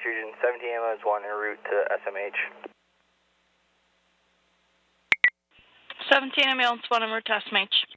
Region 17 ambulance 1 en route to SMH. 17 ambulance 1 en route to SMH.